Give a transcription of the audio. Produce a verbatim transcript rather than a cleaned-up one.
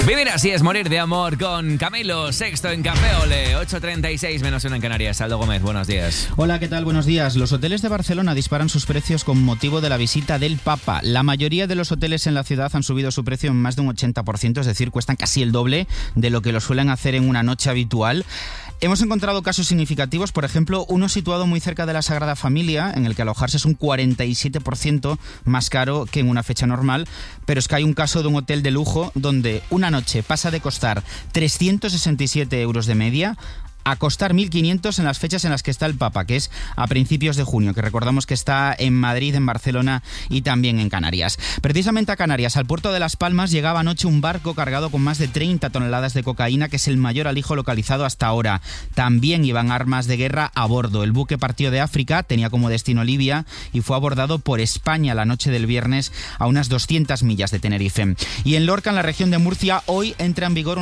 Vivir así es morir de amor con Camilo Sexto en Café Ole. Ocho treinta y seis menos uno en Canarias. Aldo Gómez, buenos días. Hola, ¿qué tal? Buenos días. Los hoteles de Barcelona disparan sus precios con motivo de la visita del Papa. La mayoría de los hoteles en la ciudad han subido su precio en más de un ochenta por ciento, es decir, cuestan casi el doble de lo que lo suelen hacer en una noche habitual. Hemos encontrado casos significativos, por ejemplo, uno situado muy cerca de la Sagrada Familia, en el que alojarse es un cuarenta y siete por ciento más caro que en una fecha normal, pero es que hay un caso de un hotel de lujo donde una noche pasa de costar trescientos sesenta y siete euros de media a costar mil quinientos en las fechas en las que está el Papa, que es a principios de junio, que recordamos que está en Madrid, en Barcelona y también en Canarias. Precisamente a Canarias, al puerto de Las Palmas, llegaba anoche un barco cargado con más de treinta toneladas de cocaína, que es el mayor alijo localizado hasta ahora. También iban armas de guerra a bordo. El buque partió de África, tenía como destino Libia y fue abordado por España la noche del viernes a unas doscientas millas de Tenerife. Y en Lorca, en la región de Murcia, hoy entra en vigor